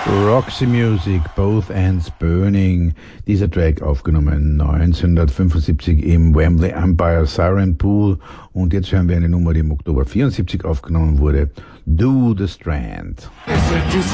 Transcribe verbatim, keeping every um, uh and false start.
Roxy Music, Both Ends Burning. Dieser Track aufgenommen neunzehnhundertfünfundsiebzig im Wembley Empire Siren Pool. Und jetzt hören wir eine Nummer, die im Oktober vierundsiebzig aufgenommen wurde. Do the Strand. Listen to